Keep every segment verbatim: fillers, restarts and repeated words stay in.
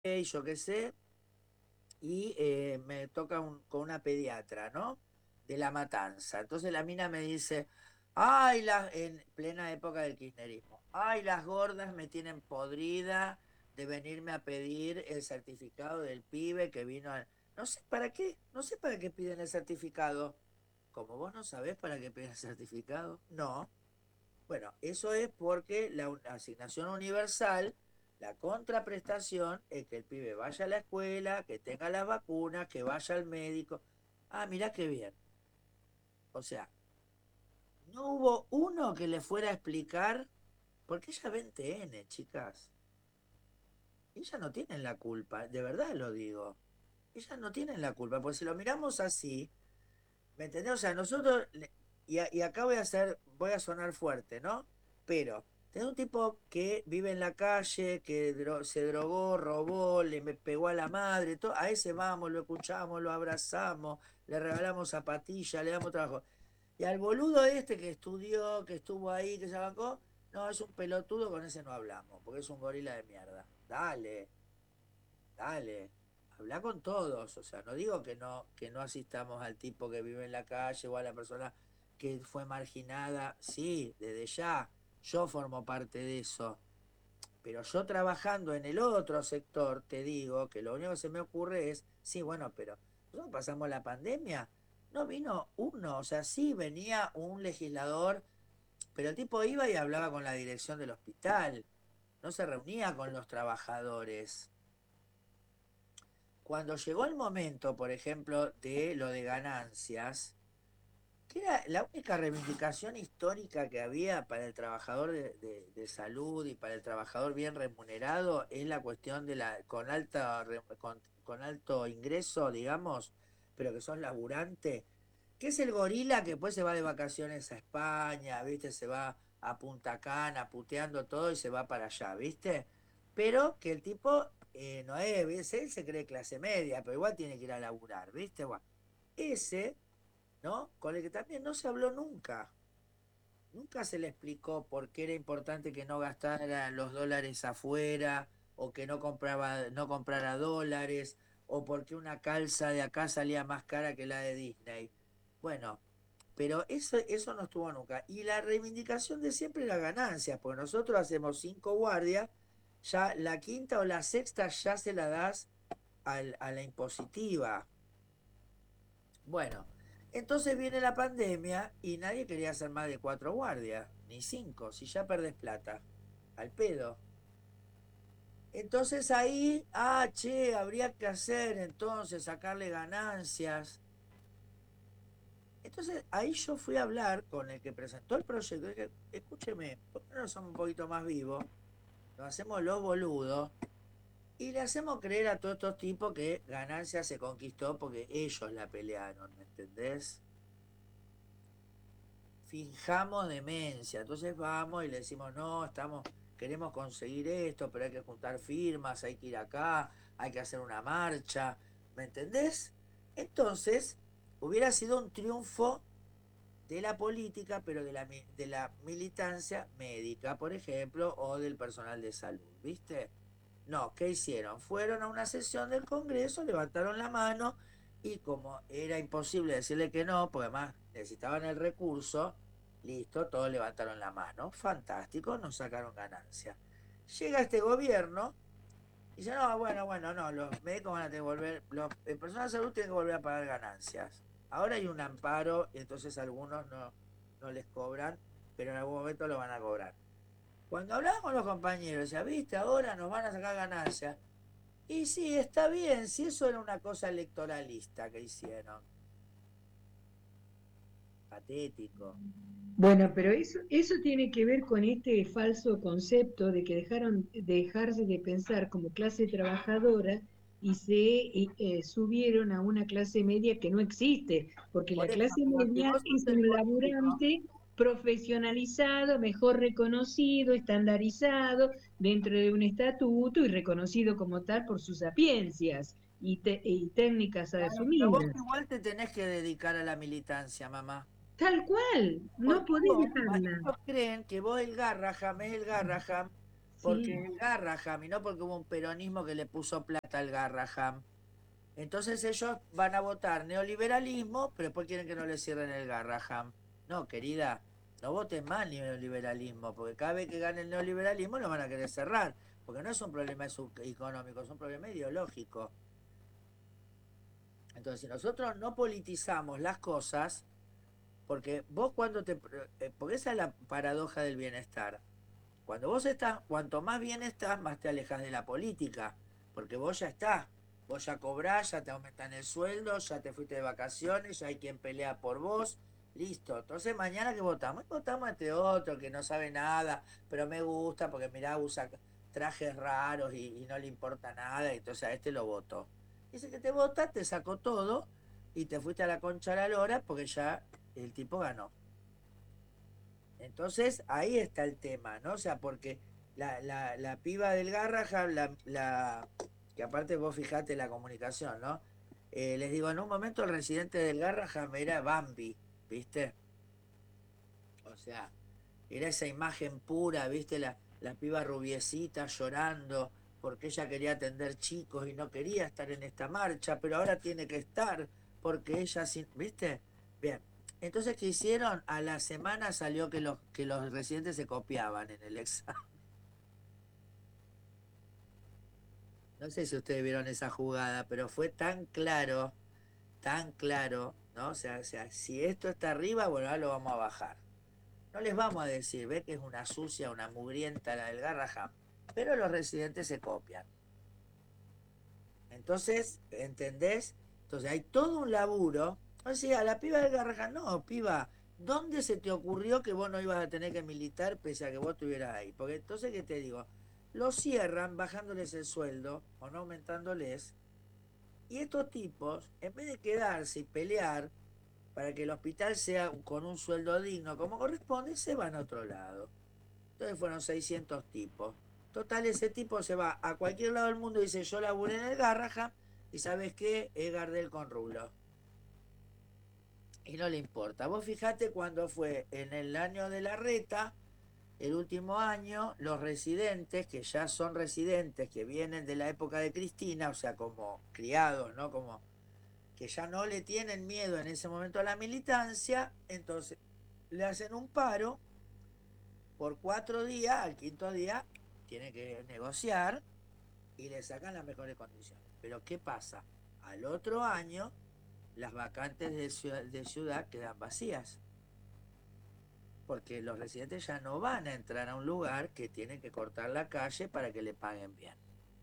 y yo qué sé, y eh, me toca un- con una pediatra, ¿no? De La Matanza. Entonces la mina me dice, ay, las, en plena época del kirchnerismo, ay, las gordas me tienen podrida de venirme a pedir el certificado del pibe que vino a... No sé para qué, no sé para qué piden el certificado. Como vos no sabés para qué piden el certificado, no. Bueno, eso es porque la un- asignación universal, la contraprestación es que el pibe vaya a la escuela, que tenga las vacunas, que vaya al médico. Ah, mirá qué bien. O sea, no hubo uno que le fuera a explicar, porque ella ve en T N, chicas. Ellas no tienen la culpa, de verdad lo digo. Ellas no tienen la culpa, porque si lo miramos así, ¿me entendés? O sea, nosotros, le- y, a- y acá voy a hacer, voy a sonar fuerte, ¿no? Pero, tenés un tipo que vive en la calle, que dro- se drogó, robó, le me pegó a la madre, todo, a ese vamos, lo escuchamos, lo abrazamos, le regalamos zapatillas, le damos trabajo. Y al boludo este que estudió, que estuvo ahí, que se bancó, no, es un pelotudo, con ese no hablamos, porque es un gorila de mierda. Dale, dale, habla con todos, o sea, no digo que no, que no asistamos al tipo que vive en la calle o a la persona que fue marginada, sí, desde ya, yo formo parte de eso, pero yo trabajando en el otro sector, te digo que lo único que se me ocurre es, sí, bueno, pero nosotros pasamos la pandemia, no vino uno, o sea, sí venía un legislador, pero el tipo iba y hablaba con la dirección del hospital, no se reunía con los trabajadores. Cuando llegó el momento, por ejemplo, de lo de ganancias, que era la única reivindicación histórica que había para el trabajador de, de- de salud y para el trabajador bien remunerado, es la cuestión de la con alta re- con, con alto ingreso, digamos, pero que son laburantes, que es el gorila que después se va de vacaciones a España, ¿viste? Se va a Punta Cana, puteando todo y se va para allá, ¿viste? Pero que el tipo eh, no es, ¿viste? Él se cree clase media, pero igual tiene que ir a laburar, ¿viste? Bueno, ese, ¿no? Con el que también no se habló nunca. Nunca se le explicó por qué era importante que no gastara los dólares afuera, o que no compraba, no comprara dólares, o por qué una calza de acá salía más cara que la de Disney. Bueno, pero eso, eso no estuvo nunca. Y la reivindicación de siempre era ganancias, porque nosotros hacemos cinco guardias, ya la quinta o la sexta ya se la das al- a la impositiva. Bueno, entonces viene la pandemia y nadie quería hacer más de cuatro guardias, ni cinco, si ya perdés plata, al pedo. Entonces ahí, ah, che, habría que hacer entonces, sacarle ganancias. Entonces ahí yo fui a hablar con el que presentó el proyecto. Y dije, escúcheme, ¿por qué no somos un poquito más vivos? Nos hacemos los boludos y le hacemos creer a todos estos tipos que ganancia se conquistó porque ellos la pelearon, ¿me entendés? Finjamos demencia. Entonces vamos y le decimos, no, estamos, queremos conseguir esto, pero hay que juntar firmas, hay que ir acá, hay que hacer una marcha. ¿Me entendés? Entonces, hubiera sido un triunfo de la política, pero de la, de la militancia médica, por ejemplo, o del personal de salud, ¿viste? No, ¿qué hicieron? Fueron a una sesión del Congreso, levantaron la mano y como era imposible decirle que no, porque además necesitaban el recurso, listo, todos levantaron la mano. Fantástico, nos sacaron ganancia. Llega este gobierno y dice, no, bueno, bueno, no, los médicos van a tener que volver, los, el personal de salud tiene que volver a pagar ganancias. Ahora hay un amparo y entonces algunos no, no les cobran, pero en algún momento lo van a cobrar. Cuando hablaba con los compañeros, decía, viste, ahora nos van a sacar ganancias. Y sí, está bien, si eso era una cosa electoralista que hicieron. Patético. Bueno, pero eso, eso tiene que ver con este falso concepto de que dejaron dejarse de pensar como clase trabajadora y se eh, eh, subieron a una clase media que no existe, porque la Por eso, clase pero si media vos sos es el un político, laburante profesionalizado, mejor reconocido, estandarizado dentro de un estatuto y reconocido como tal por sus sapiencias y, te- y técnicas claro, pero vos asumidas. igual te tenés que dedicar a la militancia, mamá. Tal cual, no Porque podés vos, dejarla. ellos creen que vos el Garraham es el Garraham porque Sí, el Garraham, y no porque hubo un peronismo que le puso plata al Garraham. Entonces ellos van a votar neoliberalismo, pero después quieren que no le cierren el Garraham. No, querida, no voten más neoliberalismo, porque cada vez que gane el neoliberalismo lo van a querer cerrar, porque no es un problema económico, es un problema ideológico. Entonces, si nosotros no politizamos las cosas, porque vos cuando te... eh, porque esa es la paradoja del bienestar. Cuando vos estás, cuanto más bien estás, más te alejas de la política, porque vos ya estás, vos ya cobrás, ya te aumentan el sueldo, ya te fuiste de vacaciones, ya hay quien pelea por vos, listo. Entonces mañana que votamos, votamos a este otro que no sabe nada, pero me gusta porque mirá, usa trajes raros y, y no le importa nada, y entonces a este lo voto. Dice que te vota, te sacó todo y te fuiste a la concha a la lora porque ya el tipo ganó. Entonces ahí está el tema, ¿no? O sea, porque la, la, la piba del Garrahan, la, la, que aparte vos fijate la comunicación, ¿no? Eh, les digo, en un momento el residente del Garrahan era Bambi, ¿viste? O sea, era esa imagen pura, ¿viste? La, la piba rubiecita llorando porque ella quería atender chicos y no quería estar en esta marcha, pero ahora tiene que estar porque ella, sin- ¿viste? Bien. Entonces, ¿qué hicieron? A la semana salió que los, que los residentes se copiaban en el examen. No sé si ustedes vieron esa jugada, pero fue tan claro, tan claro, ¿no? O sea, o sea, si esto está arriba, bueno, ahora lo vamos a bajar. No les vamos a decir, ve que es una sucia, una mugrienta la del Garraham, pero los residentes se copian. Entonces, ¿entendés? Entonces hay todo un laburo. O sea, la piba del Garraham, no, piba, ¿dónde se te ocurrió que vos no ibas a tener que militar pese a que vos estuvieras ahí? Porque entonces, ¿qué te digo? Lo cierran bajándoles el sueldo o no aumentándoles. Y estos tipos, en vez de quedarse y pelear para que el hospital sea con un sueldo digno como corresponde, se van a otro lado. Entonces fueron seiscientos tipos. Total, ese tipo se va a cualquier lado del mundo y dice, yo laburé en el Garrahan y ¿sabes qué? Es Gardel con rulo. Y no le importa. Vos fijate cuando fue en el año de la reta, el último año, los residentes, que ya son residentes, que vienen de la época de Cristina, o sea, como criados, ¿no? Como que ya no le tienen miedo en ese momento a la militancia, entonces le hacen un paro por cuatro días, al quinto día tiene que negociar y le sacan las mejores condiciones. Pero ¿qué pasa? Al otro año las vacantes de ciudad, de ciudad quedan vacías, porque los residentes ya no van a entrar a un lugar que tienen que cortar la calle para que le paguen bien.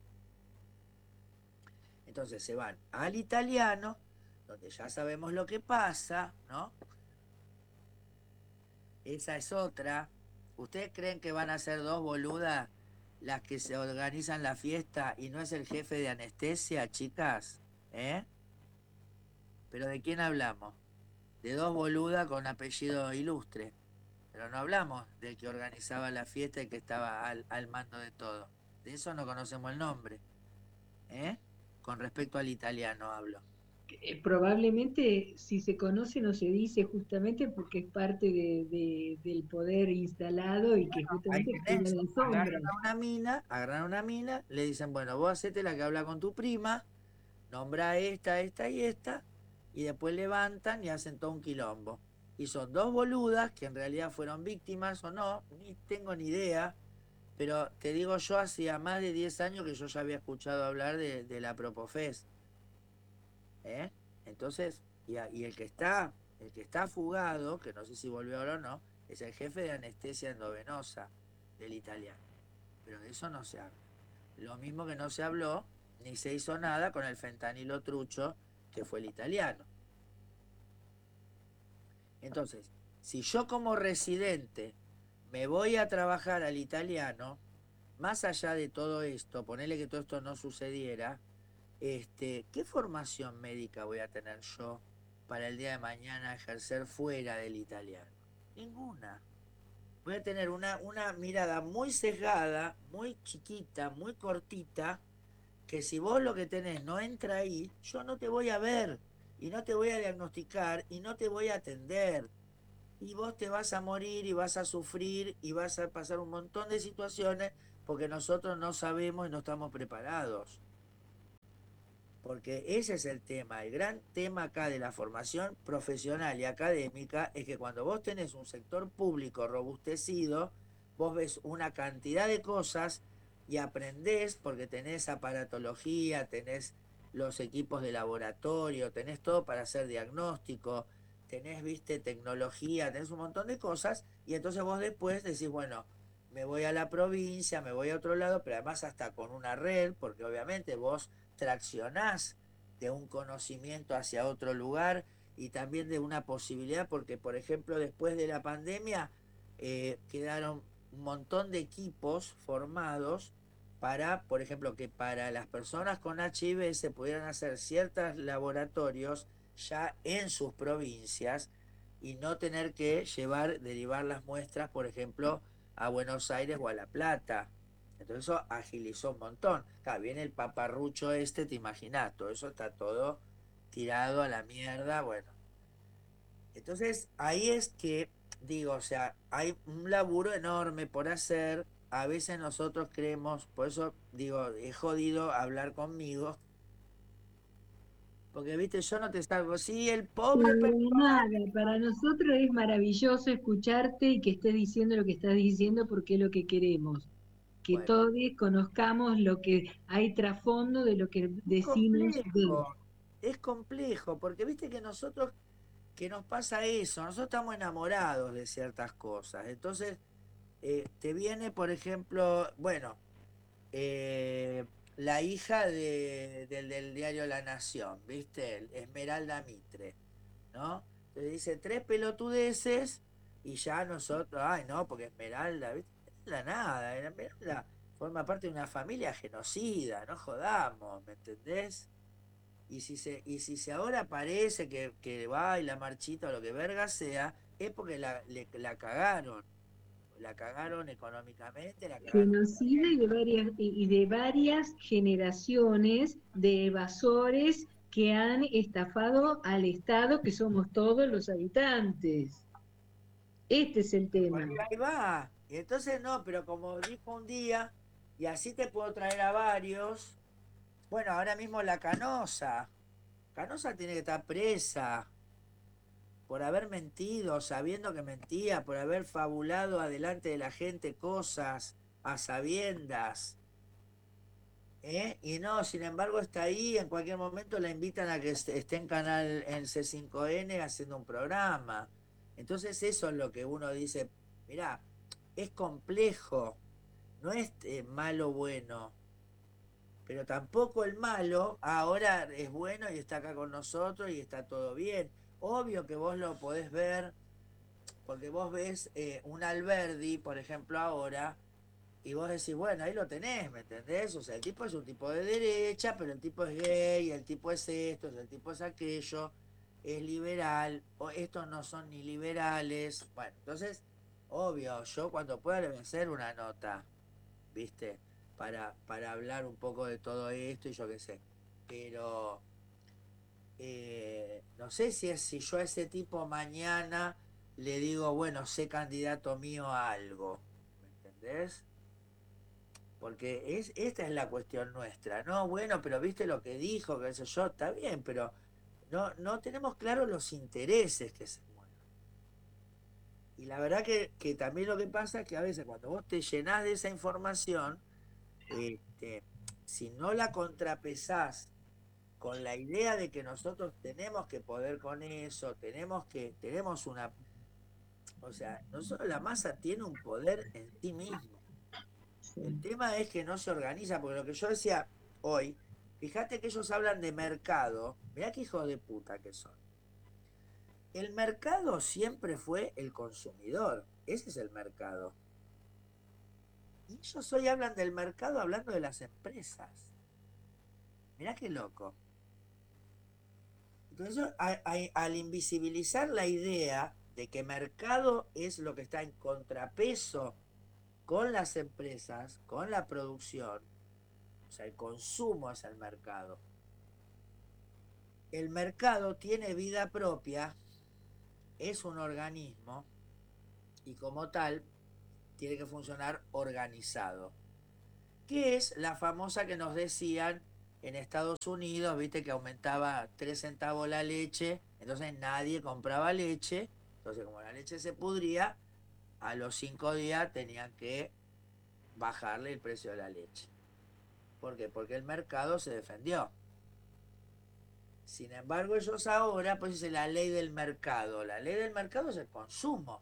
Entonces se van al italiano, donde ya sabemos lo que pasa, ¿no? Esa es otra. ¿Ustedes creen que van a ser dos boludas las que se organizan la fiesta y no es el jefe de anestesia, chicas? ¿Eh? ¿Pero de quién hablamos? De dos boludas con apellido ilustre. Pero no hablamos del que organizaba la fiesta y que estaba al, al mando de todo. De eso no conocemos el nombre. ¿Eh? Con respecto al italiano hablo. eh, probablemente si se conoce no se dice justamente porque es parte de, de- del poder instalado y que Ahí justamente actúa tenés. en la sombra. Agarran a una mina, agarran a una mina, le dicen, bueno, vos hacete la que habla con tu prima, nombra esta, esta y esta, y después levantan y hacen todo un quilombo. Y son dos boludas que en realidad fueron víctimas o no, ni tengo ni idea, pero te digo yo, hacía más de diez años que yo ya había escuchado hablar de, de la Propofes. ¿Eh? Entonces, y, a- y el que está, el que está fugado, que no sé si volvió ahora o no, es el jefe de anestesia endovenosa del italiano. Pero de eso no se habla. Lo mismo que no se habló, ni se hizo nada con el fentanilo trucho, que fue el italiano. Entonces, si yo como residente me voy a trabajar al italiano, más allá de todo esto, ponerle que todo esto no sucediera, este, ¿qué formación médica voy a tener yo para el día de mañana ejercer fuera del italiano? Ninguna. Voy a tener una, una mirada muy sesgada, muy chiquita, muy cortita, que si vos lo que tenés no entra ahí, yo no te voy a ver y no te voy a diagnosticar y no te voy a atender. Y vos te vas a morir y vas a sufrir y vas a pasar un montón de situaciones porque nosotros no sabemos y no estamos preparados. Porque ese es el tema. El gran tema acá de la formación profesional y académica es que cuando vos tenés un sector público robustecido, vos ves una cantidad de cosas y aprendés porque tenés aparatología, tenés los equipos de laboratorio, tenés todo para hacer diagnóstico, tenés, viste, tecnología, tenés un montón de cosas y entonces vos después decís, bueno, me voy a la provincia, me voy a otro lado, pero además hasta con una red, porque obviamente vos traccionás de un conocimiento hacia otro lugar y también de una posibilidad, porque por ejemplo después de la pandemia eh, quedaron un montón de equipos formados para, por ejemplo, que para las personas con H I V se pudieran hacer ciertos laboratorios ya en sus provincias y no tener que llevar, derivar las muestras, por ejemplo, a Buenos Aires o a La Plata. Entonces eso agilizó un montón. Claro, viene el paparrucho este, te imaginas, todo eso está todo tirado a la mierda, bueno. Entonces ahí es que, digo, o sea, hay un laburo enorme por hacer. A veces nosotros creemos, por eso digo, es jodido hablar conmigo, porque viste, yo no te salgo, sí, el pobre Para peruano. nada, para nosotros es maravilloso escucharte y que estés diciendo lo que estás diciendo porque es lo que queremos, que Bueno, todos conozcamos lo que hay trasfondo de lo que es decimos de. complejo, es complejo, porque viste que nosotros que nos pasa eso, nosotros estamos enamorados de ciertas cosas. Entonces, eh, te viene, por ejemplo, bueno, eh, la hija de- del, del diario La Nación, ¿viste? Esmeralda Mitre, ¿no? Entonces dice tres pelotudeces y ya nosotros, ay, no, porque Esmeralda, ¿viste? Esmeralda nada, Esmeralda forma parte de una familia genocida, no jodamos, ¿me entendés? Y si se, y si se ahora parece que, que baila marchita o lo que verga sea, es porque la, le- la cagaron. La cagaron económicamente, la cagaron. Genocida y de varias, y de varias generaciones de evasores que han estafado al Estado, que somos todos los habitantes. Este es el tema. Porque ahí va. Y entonces no, pero como dijo un día, y así te puedo traer a varios. Bueno, ahora mismo la Canosa. Canosa tiene que estar presa por haber mentido, sabiendo que mentía, por haber fabulado adelante de la gente cosas a sabiendas. ¿Eh? Y no, sin embargo está ahí, en cualquier momento la invitan a que est- esté en canal en C cinco N haciendo un programa. Entonces eso es lo que uno dice, mirá, es complejo, no es eh, malo bueno, pero tampoco el malo ahora es bueno y está acá con nosotros y está todo bien. Obvio que vos lo podés ver, porque vos ves eh, un Alberdi, por ejemplo, ahora, y vos decís, bueno, ahí lo tenés, ¿me entendés? O sea, el tipo es un tipo de derecha, pero el tipo es gay, el tipo es esto, el tipo es aquello, es liberal, o estos no son ni liberales. Bueno, entonces, obvio, yo cuando pueda le voy a hacer una nota, ¿viste? Para, para hablar un poco de todo esto y yo qué sé. Pero eh, no sé si es si yo a ese tipo mañana le digo, bueno, sé candidato mío a algo, ¿me entendés? Porque es, esta es la cuestión nuestra, ¿no? Bueno, pero viste lo que dijo, que eso yo, está bien, pero no, no tenemos claros los intereses que se mueven. Y la verdad que, que también lo que pasa es que a veces cuando vos te llenás de esa información, este, si no la contrapesás con la idea de que nosotros tenemos que poder con eso, tenemos que, tenemos una, o sea, no solo la masa tiene un poder en sí mismo. El Sí. tema es que no se organiza, porque lo que yo decía hoy, fíjate que ellos hablan de mercado, mirá qué hijos de puta que son. El mercado siempre fue el consumidor, ese es el mercado. Y ellos hoy hablan del mercado hablando de las empresas. Mirá qué loco. Entonces, a- a- al invisibilizar la idea de que mercado es lo que está en contrapeso con las empresas, con la producción, o sea, el consumo es el mercado. El mercado tiene vida propia, es un organismo y como tal tiene que funcionar organizado. que es la famosa que nos decían en Estados Unidos, viste que aumentaba tres centavos la leche, entonces nadie compraba leche, entonces como la leche se pudría, a los cinco días tenían que bajarle el precio de la leche. ¿Por qué? Porque el mercado se defendió. Sin embargo, ellos ahora, pues es la ley del mercado. La ley del mercado es el consumo.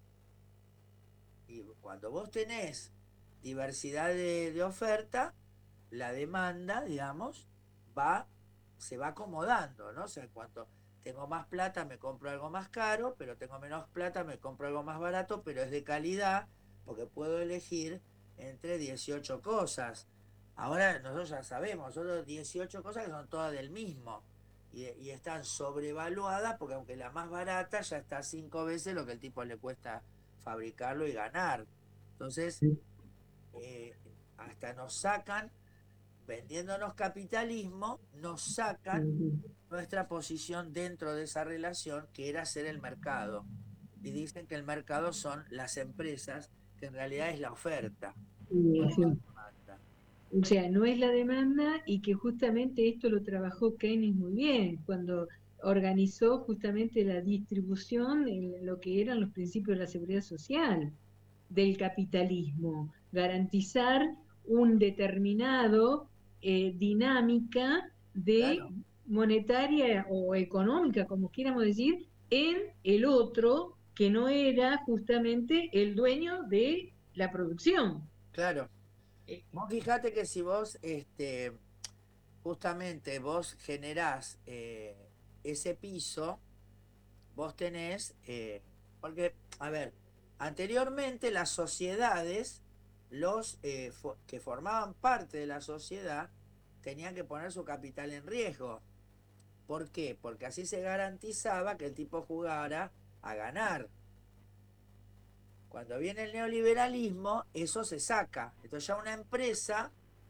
Y cuando vos tenés diversidad de, de oferta, la demanda, digamos, va, se va acomodando, ¿no? O sea, cuando tengo más plata me compro algo más caro, pero tengo menos plata me compro algo más barato, pero es de calidad, porque puedo elegir entre dieciocho cosas. Ahora nosotros ya sabemos, solo dieciocho cosas que son todas del mismo. Y, y están sobrevaluadas porque aunque la más barata ya está cinco veces lo que el tipo le cuesta fabricarlo y ganar. Entonces, eh, hasta nos sacan, vendiéndonos capitalismo, nos sacan nuestra posición dentro de esa relación que era ser el mercado. Y dicen que el mercado son las empresas, que en realidad es la oferta, no Sí, es la sí. demanda. O sea, no es la demanda y que justamente esto lo trabajó Keynes muy bien cuando organizó justamente la distribución en lo que eran los principios de la seguridad social del capitalismo, garantizar un determinado eh, dinámica de Claro, monetaria o económica, como quieramos decir, en el otro que no era justamente el dueño de la producción. claro. Eh, Vos fijate que si vos, este, justamente vos generás eh, ese piso, vos tenés, eh, porque, a ver, anteriormente las sociedades, los eh, fo- que formaban parte de la sociedad, tenían que poner su capital en riesgo. ¿Por qué? Porque así se garantizaba que el tipo jugara a ganar. Cuando viene el neoliberalismo, eso se saca. Entonces ya una empresa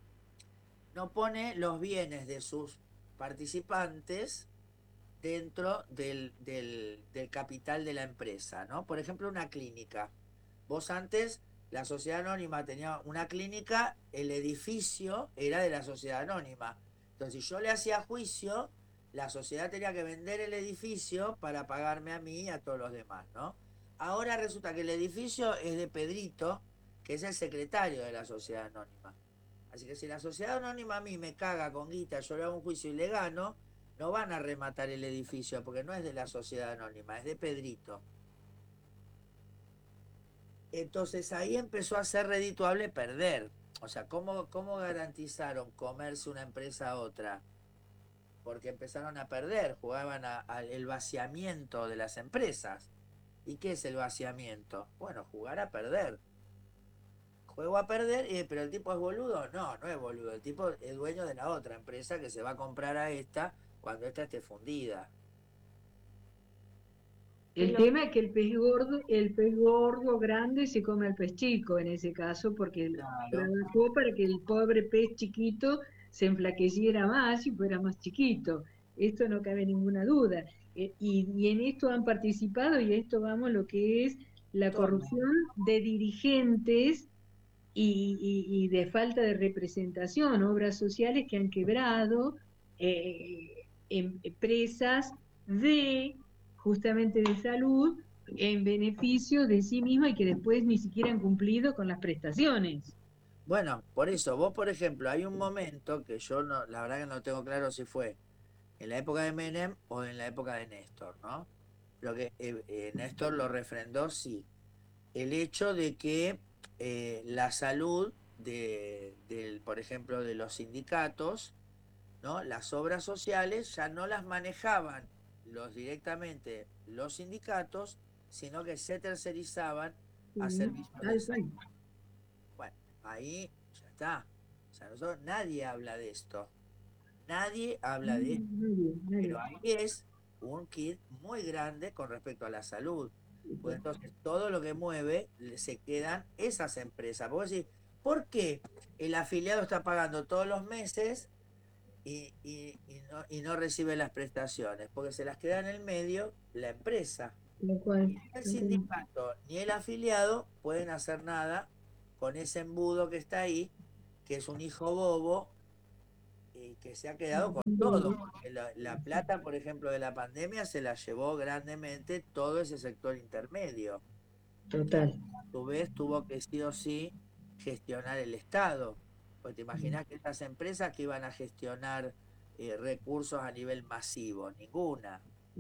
no pone los bienes de sus participantes dentro del, del, del capital de la empresa, ¿no? Por ejemplo, una clínica. Vos antes, la sociedad anónima tenía una clínica, el edificio era de la sociedad anónima. Entonces, si yo le hacía juicio, la sociedad tenía que vender el edificio para pagarme a mí y a todos los demás, ¿no? Ahora resulta que el edificio es de Pedrito, que es el secretario de la sociedad anónima. Así que si la sociedad anónima a mí me caga con guita, yo le hago un juicio y le gano, no van a rematar el edificio porque no es de la sociedad anónima, es de Pedrito. Entonces ahí empezó a ser redituable perder. O sea, ¿cómo, cómo garantizaron comerse una empresa a otra? Porque empezaron a perder, jugaban al vaciamiento de las empresas. ¿Y qué es el vaciamiento? Bueno, jugar a perder. Juego a perder, eh, pero el tipo es boludo. No, no es boludo. El tipo es dueño de la otra empresa que se va a comprar a esta cuando esta esté fundida. El tema es que el pez gordo, el pez gordo grande se come al pez chico en ese caso, porque él Claro. trabajó para que el pobre pez chiquito se enflaqueciera más y fuera más chiquito. Esto no cabe ninguna duda. Eh, y, y en esto han participado, y a esto vamos, lo que es la Todo. corrupción de dirigentes y, y- y de falta de representación, obras sociales que han quebrado, eh, em- empresas de justamente de salud en beneficio de sí misma y que después ni siquiera han cumplido con las prestaciones. Bueno, por eso, vos por ejemplo, hay un momento que yo no, la verdad que no tengo claro si fue en la época de Menem o en la época de Néstor, ¿no? Lo que eh, eh, Néstor lo refrendó, sí. El hecho de que eh, la salud de, del, por ejemplo, de los sindicatos, ¿no? Las obras sociales ya no las manejaban los directamente los sindicatos, sino que se tercerizaban a Sí, servicios de tal salud. cual. Bueno, ahí ya está. O sea, nosotros, nadie habla de esto. Nadie habla de esto. Nadie, Pero nadie. ahí es un kit muy grande con respecto a la salud. Pues entonces todo lo que mueve se quedan esas empresas. Vos decís, ¿por qué el afiliado está pagando todos los meses y, y- y no, y no recibe las prestaciones? Porque se las queda en el medio la empresa. Tal cual, Y ni el tal cual. sindicato ni el afiliado pueden hacer nada con ese embudo que está ahí, que es un hijo bobo y que se ha quedado con todo, porque la, la plata, por ejemplo, de la pandemia se la llevó grandemente todo ese sector intermedio, que a Total. su vez tuvo que sí o sí gestionar el Estado. Pues te imaginas que estas empresas que iban a gestionar eh, recursos a nivel masivo, ninguna.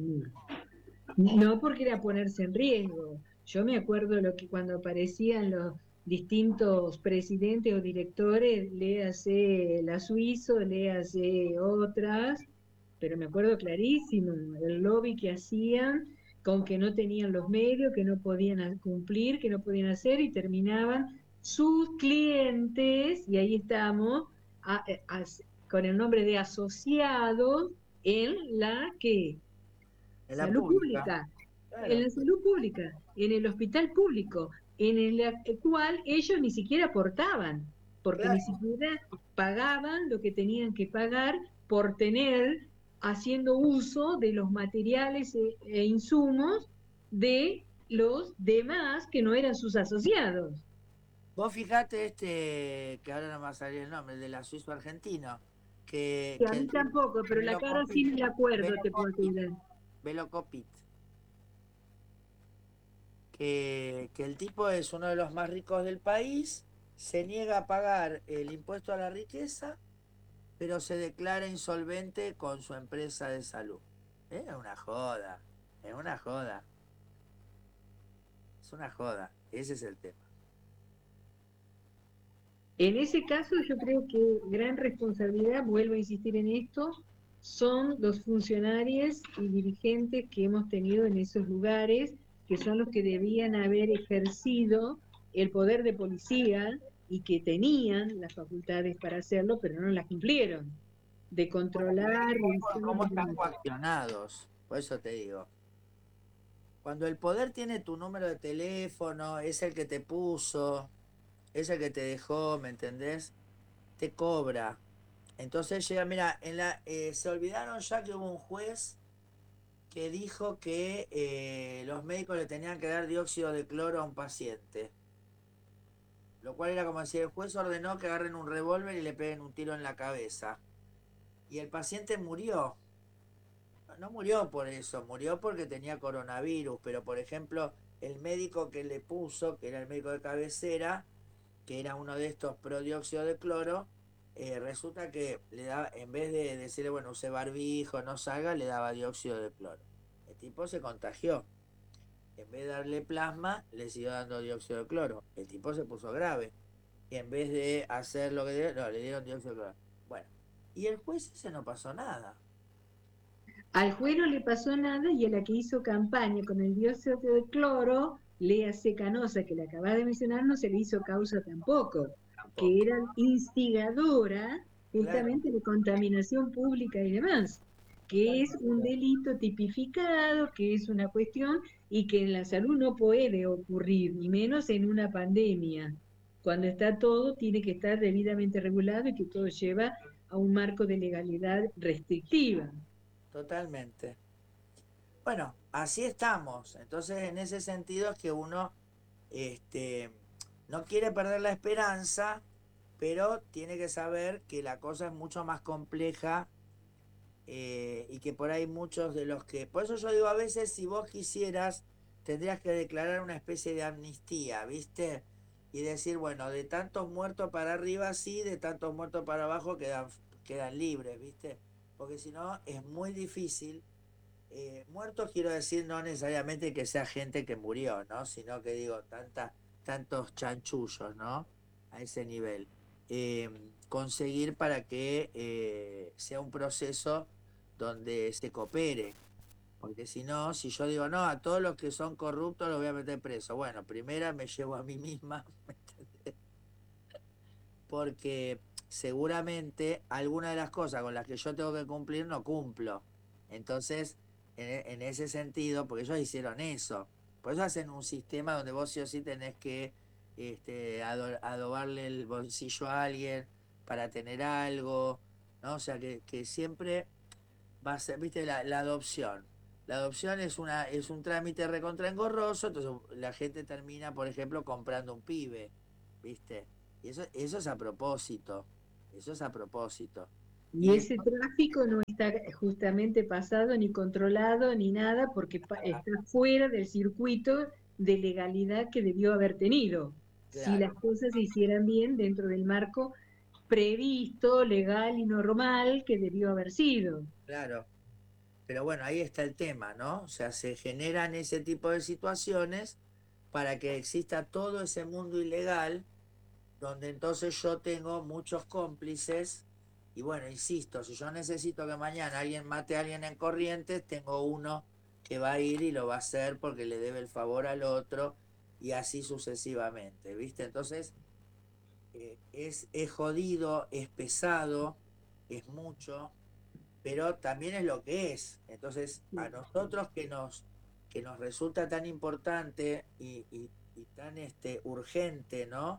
No porque era ponerse en riesgo. Yo me acuerdo lo que cuando aparecían los distintos presidentes o directores, léase la Suizo, léase otras, pero me acuerdo clarísimo el lobby que hacían con que no tenían los medios, que no podían cumplir, que no podían hacer y terminaban sus clientes, y ahí estamos, a- a- con el nombre de asociados en la que En la salud pública, pública, en claro, la salud pública, en el hospital público, en el cual ellos ni siquiera aportaban, porque ni claro. siquiera pagaban lo que tenían que pagar por tener, haciendo uso de los materiales e, e insumos de los demás que no eran sus asociados. Vos fijate este, que ahora no me va a salir el nombre, de la suizo argentino, que, Que a que mí el tipo, tampoco, pero la cara sí Velocopit, me la acuerdo, te puedo Velocopit, asegurar. Velocopit, que, que el tipo es uno de los más ricos del país, se niega a pagar el impuesto a la riqueza, pero se declara insolvente con su empresa de salud. Es una joda, es una joda, es una joda, ese es el tema. En ese caso, yo creo que gran responsabilidad, vuelvo a insistir en esto, son los funcionarios y dirigentes que hemos tenido en esos lugares, que son los que debían haber ejercido el poder de policía y que tenían las facultades para hacerlo, pero no las cumplieron, de Bueno, mirá controlar, cómo, revisar cómo y están demás. coaccionados, por eso te digo. Cuando el poder tiene tu número de teléfono, es el que te puso, es el que te dejó, ¿me entendés? Te cobra. Entonces llega, mira, en la, eh, se olvidaron ya que hubo un juez que dijo que eh, los médicos le tenían que dar dióxido de cloro a un paciente. Lo cual era como si el juez ordenó que agarren un revólver y le peguen un tiro en la cabeza. Y el paciente murió. No murió por eso, murió porque tenía coronavirus, pero por ejemplo, el médico que le puso, que era el médico de cabecera, que era uno de estos pro dióxido de cloro, eh, resulta que le daba, en vez de decirle, bueno, use barbijo, no salga, le daba dióxido de cloro. El tipo se contagió. En vez de darle plasma, le siguió dando dióxido de cloro. El tipo se puso grave. Y en vez de hacer lo que dieron, no, le dieron dióxido de cloro. Bueno, y el juez ese no pasó nada. Al juez no le pasó nada y a la que hizo campaña con el dióxido de cloro, Lea C. Canosa, que le acaba de mencionar, no se le hizo causa tampoco, que Tampoco. era instigadora Claro, justamente de contaminación pública y demás, que es un totalmente. delito tipificado, que es una cuestión y que en la salud no puede ocurrir, ni menos en una pandemia. Cuando está todo, tiene que estar debidamente regulado y que todo lleva a un marco de legalidad restrictiva. Totalmente. Bueno, así estamos. Entonces, en ese sentido es que uno este, no quiere perder la esperanza, pero tiene que saber que la cosa es mucho más compleja eh, y que por ahí muchos de los que... Por eso yo digo, a veces si vos quisieras, tendrías que declarar una especie de amnistía, ¿viste? Y decir, bueno, de tantos muertos para arriba sí, de tantos muertos para abajo quedan, quedan libres, ¿viste? Porque si no, es muy difícil. Eh, muertos quiero decir no necesariamente que sea gente que murió, ¿no? Sino que digo, tanta, tantos chanchullos, ¿no? A ese nivel. Eh, conseguir para que eh, sea un proceso donde se coopere. Porque si no, si yo digo, no, a todos los que son corruptos los voy a meter preso. Bueno, primera me llevo a mí misma, ¿me entendés? Porque seguramente alguna de las cosas con las que yo tengo que cumplir no cumplo. Entonces, en, e- en ese sentido, porque ellos hicieron eso, por eso hacen un sistema donde vos sí o sí tenés que este, ado- adobarle el bolsillo a alguien para tener algo, ¿no? O sea, que, que siempre va a ser, viste, la, la adopción. La adopción es una es un trámite recontra engorroso, entonces la gente termina, por ejemplo, comprando un pibe, ¿viste? Y eso, eso es a propósito, eso es a propósito. Y Y ese tráfico no está justamente pasado ni controlado ni nada porque pa- está fuera del circuito de legalidad que debió haber tenido, si las claro, cosas se hicieran bien dentro del marco previsto, legal y normal que debió haber sido. claro. Pero bueno, ahí está el tema, ¿no? O sea, se generan ese tipo de situaciones para que exista todo ese mundo ilegal, donde entonces yo tengo muchos cómplices. Y bueno, insisto, si yo necesito que mañana alguien mate a alguien en Corrientes, tengo uno que va a ir y lo va a hacer porque le debe el favor al otro y así sucesivamente, ¿viste? Entonces, eh, es, es jodido, es pesado, es mucho, pero también es lo que es. Entonces, a nosotros que nos, que nos resulta tan importante y, y- y tan este, urgente, ¿no?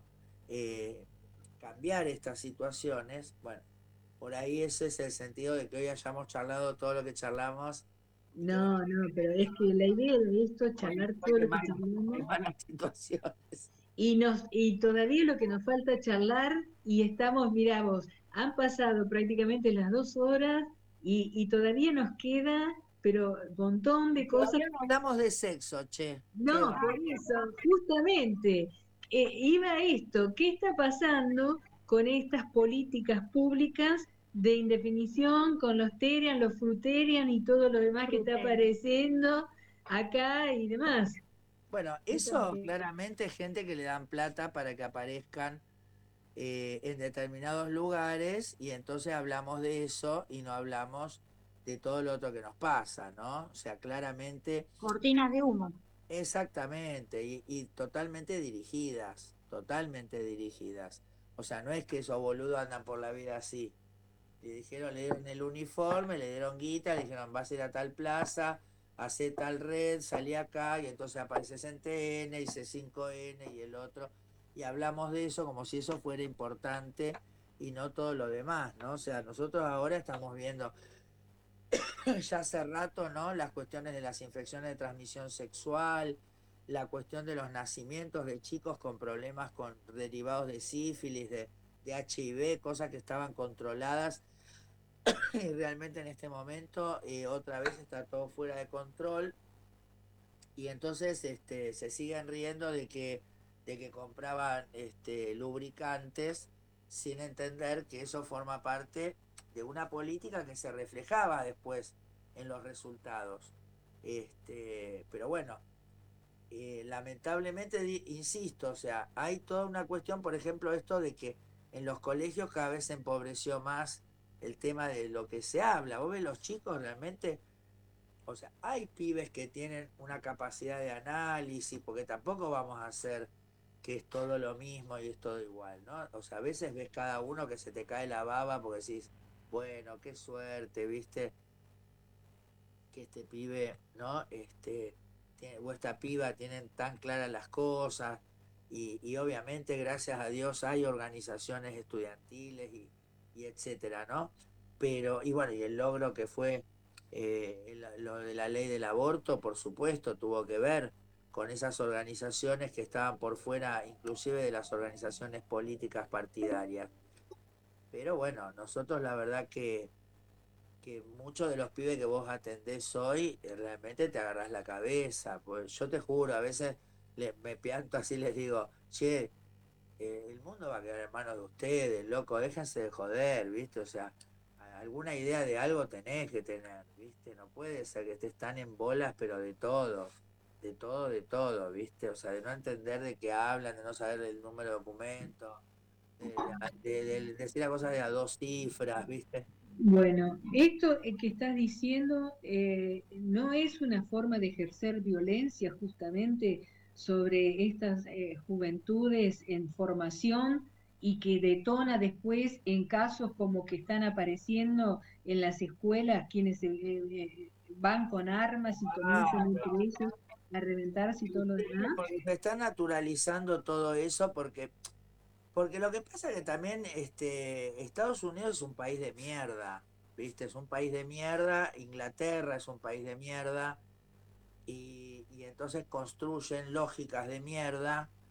Eh, cambiar estas situaciones, bueno, por ahí ese es el sentido de que hoy hayamos charlado todo lo que charlamos y que No, no, pero es que la idea de esto es hoy, charlar hoy todo que lo que más, charlamos que más las situaciones. y nos y todavía lo que nos falta charlar y estamos, mirá vos, han pasado prácticamente las dos horas y, y todavía nos queda, pero un montón Y de cosas. todavía no hablamos de sexo, che. Qué No, va. por eso, justamente, eh, iba a esto, ¿qué está pasando con estas políticas públicas de indefinición, con los Terian, los Fruterian y todo lo demás que está apareciendo acá y demás? Bueno, eso claramente es gente que le dan plata para que aparezcan eh, en determinados lugares y entonces hablamos de eso y no hablamos de todo lo otro que nos pasa, ¿no? O sea, claramente, Cortinas de humo. exactamente, y, y totalmente dirigidas, totalmente dirigidas. O sea, no es que esos boludos andan por la vida así. Le dijeron, le dieron el uniforme, le dieron guita, le dijeron, vas a ir a tal plaza, hace tal red, salí acá, y entonces aparece en T N, y C cinco N y el otro. Y hablamos de eso como si eso fuera importante y no todo lo demás, ¿no? O sea, nosotros ahora estamos viendo ya hace rato, ¿no? Las cuestiones de las infecciones de transmisión sexual, la cuestión de los nacimientos de chicos con problemas con derivados de sífilis, de, de H I V, cosas que estaban controladas y realmente en este momento eh, otra vez está todo fuera de control y entonces este, se siguen riendo de que, de que compraban este, lubricantes sin entender que eso forma parte de una política que se reflejaba después en los resultados. Este, pero bueno, eh, lamentablemente, di- insisto, o sea, hay toda una cuestión, por ejemplo, esto de que en los colegios cada vez se empobreció más el tema de lo que se habla. Vos ves los chicos realmente, o sea, hay pibes que tienen una capacidad de análisis, porque tampoco vamos a hacer que es todo lo mismo y es todo igual, ¿no? O sea, a veces ves cada uno que se te cae la baba porque decís, bueno, qué suerte, ¿viste? Que este pibe, ¿no? Este, tiene, o esta piba tienen tan claras las cosas y, y obviamente gracias a Dios hay organizaciones estudiantiles y, y etcétera, ¿no? Pero, y bueno, y el logro que fue eh, lo de la ley del aborto, por supuesto, tuvo que ver con esas organizaciones que estaban por fuera, inclusive de las organizaciones políticas partidarias. Pero bueno, nosotros la verdad que que muchos de los pibes que vos atendés hoy eh, realmente te agarrás la cabeza. Pues yo te juro, a veces le- me pianto así y les digo, che, eh, el mundo va a quedar en manos de ustedes, loco, déjense de joder, ¿viste? O sea, a- alguna idea de algo tenés que tener, ¿viste? No puede ser que estés tan en bolas, pero de todo, de todo, de todo, ¿viste? O sea, de no entender de qué hablan, de no saber el número de documento, de, de- de- de decir las cosas de a dos cifras, ¿viste? Bueno, esto eh, que estás diciendo eh, no es una forma de ejercer violencia justamente sobre estas eh, juventudes en formación y que detona después en casos como que están apareciendo en las escuelas quienes eh, eh, van con armas y comienzan entre ellos a reventarse y todo lo demás. Porque se está naturalizando todo eso porque, porque lo que pasa es que también este, Estados Unidos es un país de mierda, ¿viste? Es un país de mierda, Inglaterra es un país de mierda y, y entonces construyen lógicas de mierda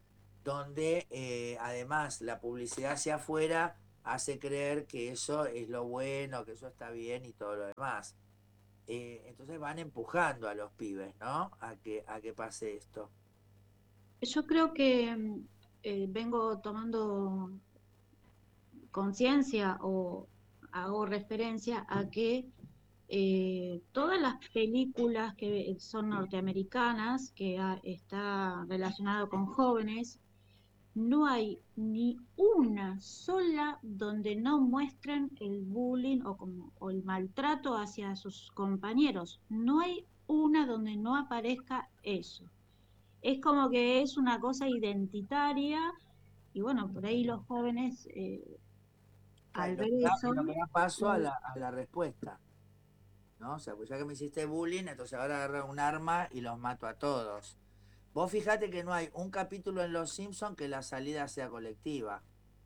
donde eh, además la publicidad hacia afuera hace creer que eso es lo bueno, que eso está bien y todo lo demás. Eh, entonces van empujando a los pibes, ¿no? A que, a que pase esto. Yo creo que mm, eh, vengo tomando conciencia o hago referencia a que eh, todas las películas que son norteamericanas, que ha, está relacionado con jóvenes, no hay ni una sola donde no muestren el bullying o, como, o el maltrato hacia sus compañeros. No hay una donde no aparezca eso. Es como que es una cosa identitaria y bueno, por ahí los jóvenes eh, Claro, al y lo ver que da, y eso, lo que da paso a eh, la, a la respuesta, ¿no? O sea, pues ya que me hiciste bullying, entonces ahora agarro un arma y los mato a todos. Vos fijate que no hay un capítulo en Los Simpsons que la salida sea colectiva.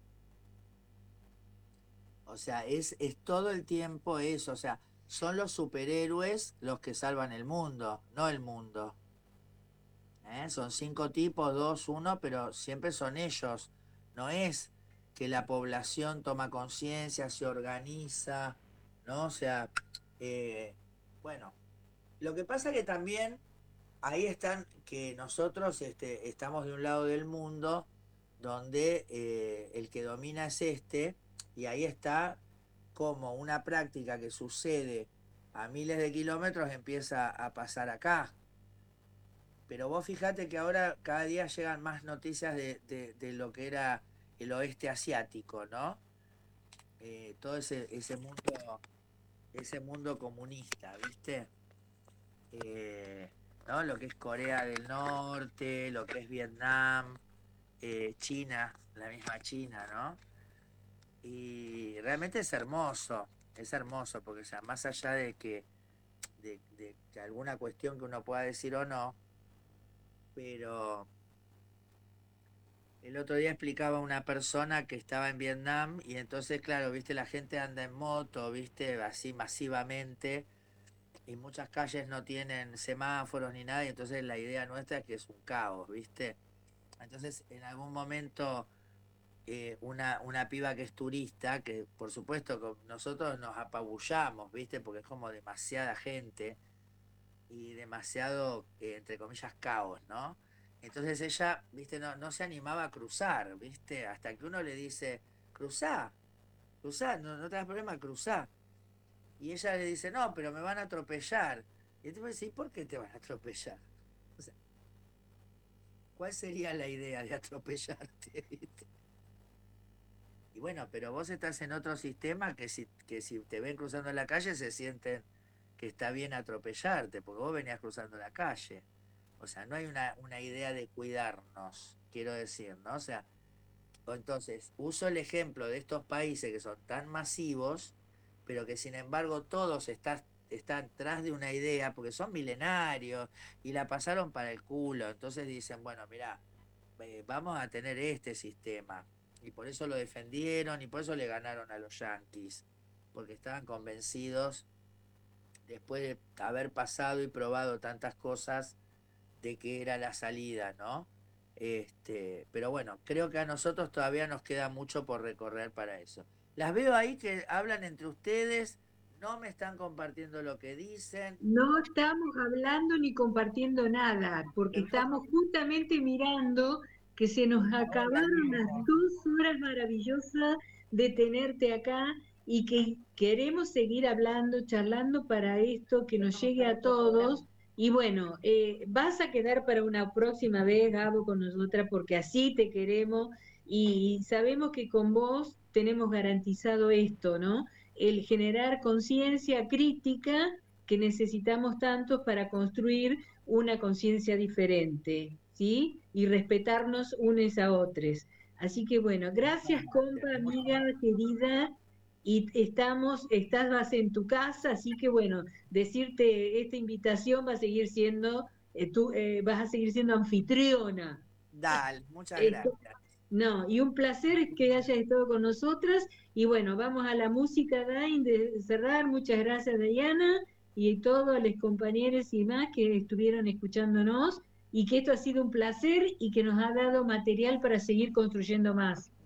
O sea, es, es todo el tiempo eso. O sea, son los superhéroes los que salvan el mundo, no el mundo. ¿Eh? Son cinco tipos, dos, uno, pero siempre son ellos. No es que la población toma conciencia, se organiza, ¿no? O sea, eh, bueno, lo que pasa que también ahí están que nosotros este, estamos de un lado del mundo donde eh, el que domina es este, y ahí está como una práctica que sucede a miles de kilómetros empieza a pasar acá. Pero vos fijate que ahora cada día llegan más noticias de, de, de lo que era el oeste asiático, ¿no? Eh, todo ese, ese mundo, ese mundo comunista, ¿viste? Eh, ¿no? Lo que es Corea del Norte, lo que es Vietnam, eh, China, la misma China, ¿no? Y realmente es hermoso, es hermoso, porque o sea, más allá de que, de, de que alguna cuestión que uno pueda decir o no, pero el otro día explicaba una persona que estaba en Vietnam y entonces, claro, viste, la gente anda en moto, viste, así masivamente y muchas calles no tienen semáforos ni nada y entonces la idea nuestra es que es un caos, viste. Entonces, en algún momento, eh, una, una piba que es turista, que por supuesto con nosotros nos apabullamos, viste, porque es como demasiada gente y demasiado, eh, entre comillas, caos, ¿no? Entonces ella, viste, no, no se animaba a cruzar, viste, hasta que uno le dice, cruzá, cruzá, no, no te das problema, cruzá. Y ella le dice, no, pero me van a atropellar. Y entonces dice, ¿y por qué te van a atropellar? O sea, ¿cuál sería la idea de atropellarte? ¿Viste? Y bueno, pero vos estás en otro sistema que si, que si te ven cruzando en la calle se sienten que está bien atropellarte, porque vos venías cruzando la calle. O sea, no hay una, una idea de cuidarnos, quiero decir, ¿no? O sea, o entonces, uso el ejemplo de estos países que son tan masivos, pero que sin embargo todos están, están tras de una idea, porque son milenarios y la pasaron para el culo. Entonces dicen, bueno, mira, eh, vamos a tener este sistema. Y por eso lo defendieron y por eso le ganaron a los yanquis, porque estaban convencidos, después de haber pasado y probado tantas cosas, de que era la salida, ¿no? Este, pero bueno, creo que a nosotros todavía nos queda mucho por recorrer para eso. Las veo ahí que hablan entre ustedes, no me están compartiendo lo que dicen. No estamos hablando ni compartiendo nada, porque El estamos otro, justamente mirando que se nos ahora acabaron las mismo, dos horas maravillosas de tenerte acá y que queremos seguir hablando, charlando para esto, que nos llegue a todos. Y bueno, eh, vas a quedar para una próxima vez, Gabo, con nosotras, porque así te queremos y sabemos que con vos tenemos garantizado esto, ¿no? El generar conciencia crítica que necesitamos tanto para construir una conciencia diferente, ¿sí? Y respetarnos unos a otros. Así que bueno, gracias, compa, amiga, querida, y estamos, estás en tu casa, así que bueno, decirte esta invitación va a seguir siendo, eh, tú eh, vas a seguir siendo anfitriona. dale, muchas Esto, gracias. no, y un placer que hayas estado con nosotras. Y bueno, vamos a la música, Dain, de cerrar. Muchas gracias, Diana, y todos los compañeros y más que estuvieron escuchándonos. y que esto ha sido un placer y que nos ha dado material para seguir construyendo más.